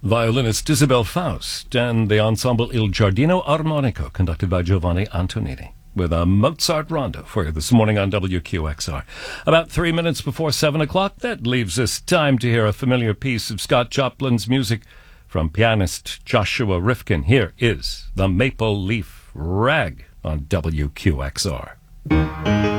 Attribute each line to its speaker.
Speaker 1: violinist Isabel Faust, and the ensemble Il Giardino Armonico, conducted by Giovanni Antonini, with a Mozart rondo for you this morning on WQXR. About 3 minutes before 7 o'clock, that leaves us time to hear a familiar piece of Scott Joplin's music from pianist Joshua Rifkin. Here is the Maple Leaf Rag on WQXR.